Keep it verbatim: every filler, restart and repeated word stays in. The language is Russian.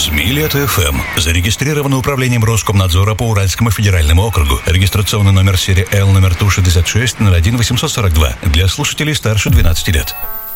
Змеилет эф эм. Зарегистрировано управлением Роскомнадзора по Уральскому федеральному округу. Регистрационный номер серии Л номер Ту шестьдесят шесть ноль один восемьсот сорок два. Для слушателей старше двенадцати лет.